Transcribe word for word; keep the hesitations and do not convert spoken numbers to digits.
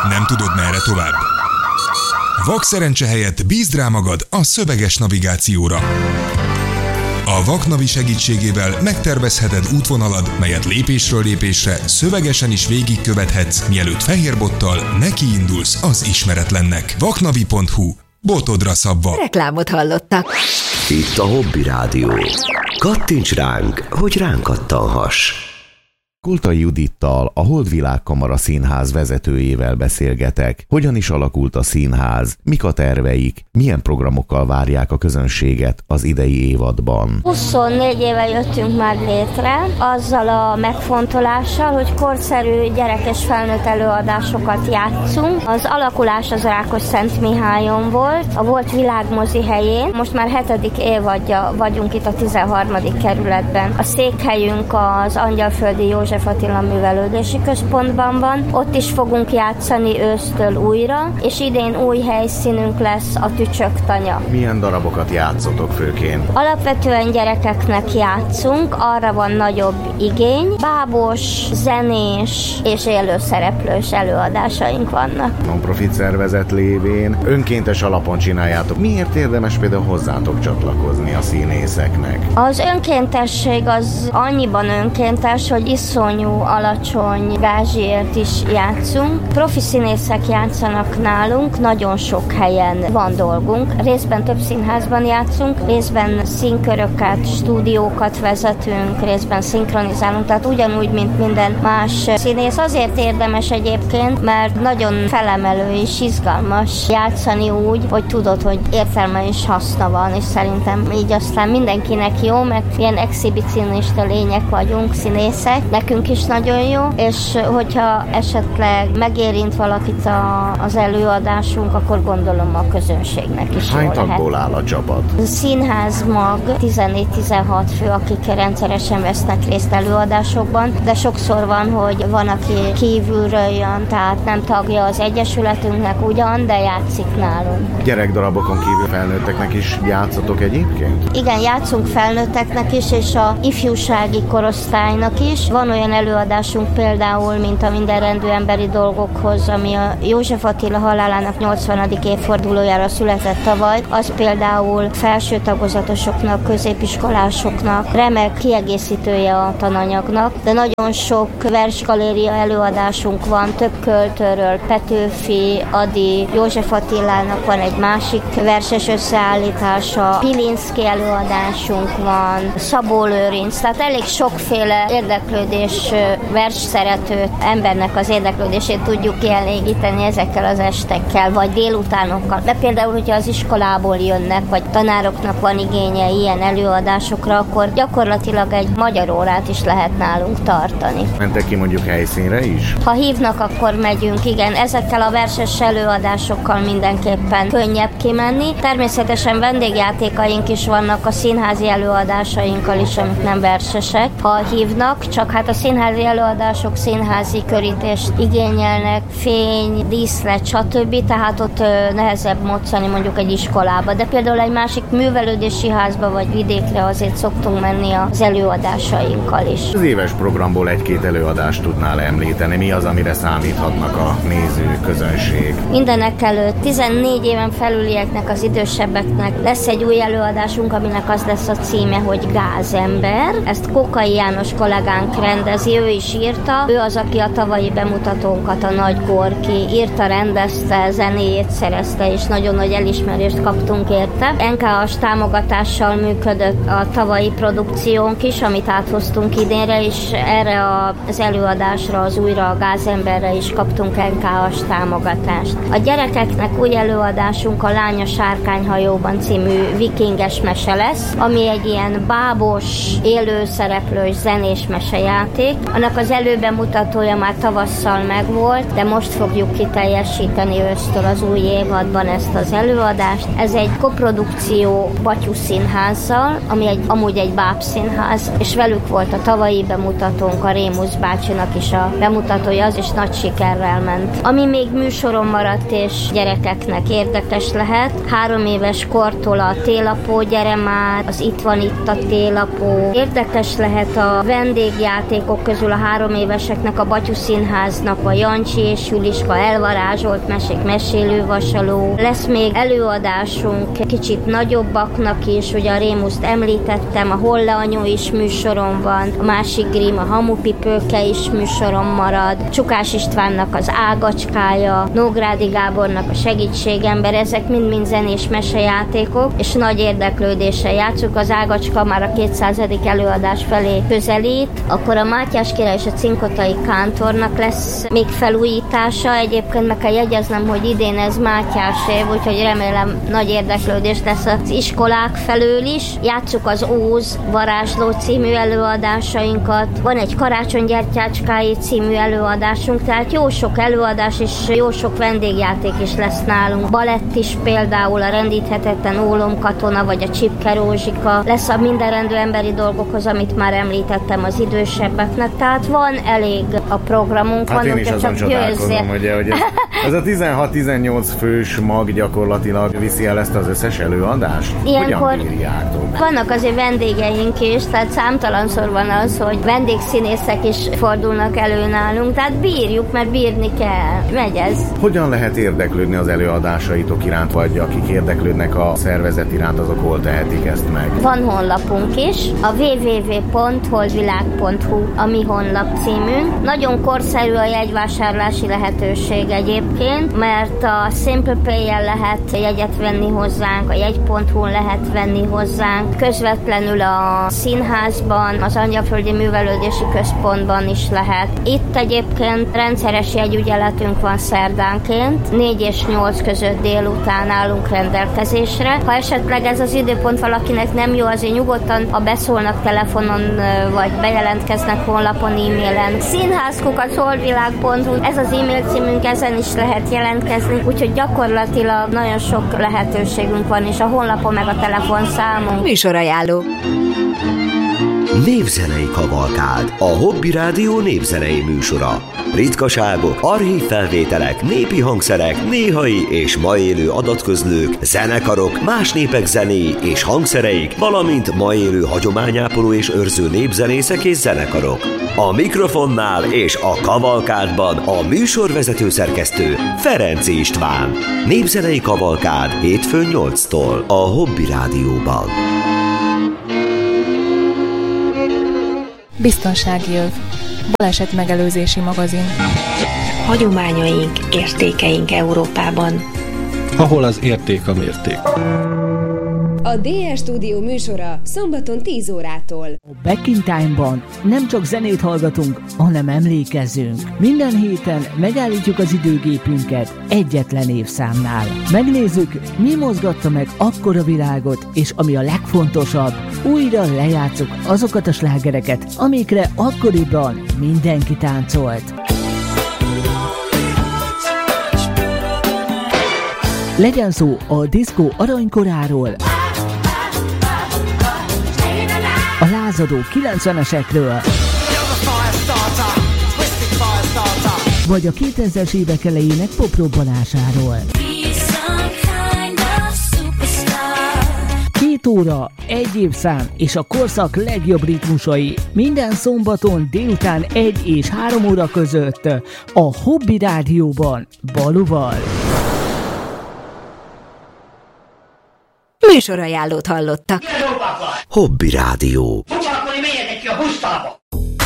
Nem tudod, merre tovább? Vakszerencse helyett bízd rá magad a szöveges navigációra. A Vaknavi segítségével megtervezheted útvonalad, melyet lépésről lépésre szövegesen is végigkövethetsz, mielőtt fehérbottal nekiindulsz az ismeretlennek. vaknavi pont hu. Botodra szabva. Reklámot hallottak. Itt a Hobby Rádió. Kattints ránk, hogy ránk kattanhass. Koltai Judittal, a Holdvilág Kamara Színház vezetőjével beszélgetek. Hogyan is alakult a színház, mik a terveik, milyen programokkal várják a közönséget az idei évadban. huszonnégy éve jöttünk már létre, azzal a megfontolással, hogy korszerű gyerek és felnőtt előadásokat játszunk. Az alakulás az Rákosszentmihályon volt, a volt Világmozi helyén. Most már hetedik évadja vagyunk itt a tizenharmadik kerületben. A székhelyünk az Angyalföldi József Attila Művelődési Központban van. Ott is fogunk játszani ősztől újra, és idén új helyszínünk lesz a Tücsök-tanya. Milyen darabokat játszotok főként? Alapvetően gyerekeknek játszunk, arra van nagyobb igény. Bábos, zenés és élőszereplős előadásaink vannak. Non-profit szervezet lévén önkéntes alapon csináljátok. Miért érdemes például hozzátok csatlakozni a színészeknek? Az önkéntesség az annyiban önkéntes, hogy iszonyú alacsony gázsiért is játszunk. Profi színészek játszanak nálunk, nagyon sok helyen van dolgunk. Részben több színházban játszunk, részben színköröket, stúdiókat vezetünk, részben szinkronizálunk, tehát ugyanúgy, mint minden más színész. Azért érdemes egyébként, mert nagyon felemelő és izgalmas játszani úgy, hogy tudod, hogy értelme és haszna van, és szerintem így aztán mindenkinek jó, mert ilyen exhibicionista lények vagyunk, színészek, nekünk is nagyon jó, és hogyha esetleg megérint valakit a, az előadásunk, akkor gondolom a közönségnek is Hány jó lehet. tagból áll a csapat? Színház mag tizennégy-tizenhat fő, akik rendszeresen vesznek részt előadásokban, de sokszor van, hogy van, aki kívülről jön, tehát nem tagja az egyesületünknek ugyan, de játszik nálunk. Gyerekdarabokon kívül felnőtteknek is játszotok egyébként? Igen, játszunk felnőtteknek is, és a ifjúsági korosztálynak is. Van olyan előadásunk például, mint a Mindenrendű emberi dolgokhoz, ami a József Attila halálának nyolcvanadik évfordulójára született tavaly. Az például felső tagozatosoknak, középiskolásoknak remek kiegészítője a tananyagnak, de nagyon sok versgaléria előadásunk van, több költőről, Petőfi, Ady, József Attilának van egy másik verses összeállítása, Pilinszky előadásunk van, Szabó Lőrinc, tehát elég sokféle érdeklődés, vers szerető embernek az érdeklődését tudjuk kielégíteni ezekkel az estekkel, vagy délutánokkal. De például, hogyha az iskolából jönnek, vagy tanároknak van igénye ilyen előadásokra, akkor gyakorlatilag egy magyar órát is lehet nálunk tartani. Mentek ki mondjuk helyszínre is? Ha hívnak, akkor megyünk, igen. Ezekkel a verses előadásokkal mindenképpen könnyebb kimenni. Természetesen vendégjátékaink is vannak a színházi előadásainkkal is, amik nem versesek, ha hívnak, csak hát a színházi előadások színházi körítést igényelnek, fény, díszlet, stb. Tehát ott ö, nehezebb moccani mondjuk egy iskolába, de például egy másik művelődési házba vagy vidékre azért szoktunk menni az előadásainkkal is. Az éves programból egy-két előadást tudnál említeni? Mi az, amire számíthatnak a néző közönség? Mindenek előtt tizennégy éven felülieknek, az idősebbeknek lesz egy új előadásunk, aminek az lesz a címe, hogy Gázember. Ezt Kókai János kollégánk rendezi, ő is írta. Ő az, aki a tavalyi bemutatónkat, a Nagy Gorki írta, rendezte, zenéjét szerezte, és nagyon nagy elismerést kaptunk érte. en ká á-s támogatással működött a tavalyi produkciónk is, amit áthoztunk idénre, és erre az előadásra, az újra a Gázemberre is kaptunk en ká á-s támogatást. A gyerekeknek új előadásunk a Lány a sárkányhajóban című vikinges mese lesz, ami egy ilyen bábos, élőszereplős, zenés mesejáték. Annak az előbemutatója már tavasszal megvolt, de most fogjuk kiteljesíteni ősztől az új évadban ezt az előadást. Ez egy koprodukció Batyú Színházzal, ami egy, amúgy egy bábszínház, és velük volt a tavalyi bemutatónk, a Rémusz bácsinak is a bemutatója, az is nagy sikerrel ment. Ami még műsoron maradt és gyerekeknek érdekes lehet, három éves kortól a Télapó, gyere már, az Itt van itt a Télapó. Érdekes lehet a vendégjáték, játékok közül a három éveseknek a Batyú Színháznak a Jancsi és Juliska elvarázsolt mesék, mesélővasaló. Lesz még előadásunk kicsit nagyobbaknak is, ugye a Rémuszt említettem, a Holle Anyu is műsoron van, a másik Grimm, a Hamupipőke is műsoron marad, Csukás Istvánnak az Ágacskája, Nógrádi Gábornak a Segítségember, ezek mind-mind zenés mesejátékok, és nagy érdeklődéssel játszuk. Az Ágacska már a kétszázadik előadás felé közelít, akkor a Mátyás király és a Cinkotai Kántornak lesz még felújítása. Egyébként meg kell jegyeznem, hogy idén ez Mátyás év, úgyhogy remélem nagy érdeklődés lesz az iskolák felől is. Játsszuk az Óz varázsló című előadásainkat, van egy Karácsonygyertyácskái című előadásunk, tehát jó sok előadás és jó sok vendégjáték is lesz nálunk. Balett is például, a Rendíthetetlen Ólomkatona vagy a Csipke Rózsika, lesz a Mindenrendű emberi dolgokhoz, amit már említettem az idősebbeknek, tehát van elég a programunk. Hát van, én is azon csodálkozom, ugye, hogy ez, ez a tizenhat-tizennyolc fős mag gyakorlatilag viszi el ezt az összes előadást? Ilyenkor hogyan bírjátok? Vannak azért vendégeink is, tehát számtalanszor van az, hogy vendégszínészek is fordulnak elő nálunk, tehát bírjuk, mert bírni kell. Megy ez. Hogyan lehet érdeklődni az előadásaitok iránt, vagy akik érdeklődnek a szervezet iránt, azok hol tehetik ezt meg? Van honlapunk is, a double-u double-u double-u pont holdvilág pont hu a mi honlap címünk. Nagyon korszerű a jegyvásárlási lehetőség egyébként, mert a Simple Pay-jel lehet jegyet venni hozzánk, a jegy pont hu-n lehet venni hozzánk, közvetlenül a színházban, az Angyalföldi Művelődési Központban is lehet. Itt egyébként rendszeres jegyügyeletünk van szerdánként, négy és nyolc között délután állunk rendelkezésre. Ha esetleg ez az időpont valakinek nem jó, azért nyugodtan, ha beszólnak telefonon, vagy bejelentkeznek honlapon, e-mailen. színházkukac holdvilág pont hu, ez az e-mail címünk, ezen is lehet jelentkezni, úgyhogy gyakorlatilag nagyon sok lehetőségünk van, és a honlapon meg a telefonszámunk. Műsorajánló. Népzenei kavalkád, a Hobby Rádió népzenei műsora. Ritkaságok, archív felvételek, népi hangszerek, néhai és ma élő adatközlők, zenekarok, más népek zenéi és hangszereik, valamint ma élő hagyományápoló és őrző népzenészek és zenekarok. A mikrofonnál és a kavalkádban a műsorvezető szerkesztő Ferenczy István. Népzenei kavalkád hétfőn nyolctól a Hobby Rádióban. Biztonsági öv. Baleset megelőzési magazin. Hagyományaink, értékeink Európában. Ahol az érték a mérték. A dé es Stúdió műsora szombaton tíz órától. A Back in Time-ban nem csak zenét hallgatunk, hanem emlékezzünk. Minden héten megállítjuk az időgépünket egyetlen évszámnál. Megnézzük, mi mozgatta meg akkor a világot, és ami a legfontosabb, újra lejátszuk azokat a slágereket, amikre akkoriban mindenki táncolt. Legyen szó a diszkó aranykoráról, a lázadó kilencvenesekről, vagy a kétezres évek elejének poprobbanásáról. Két óra, egy évszám és a korszak legjobb ritmusai minden szombaton délután egy és három óra között a Hobby Rádióban Baluval. Műsorajánlót hallottak. Hobby Rádió.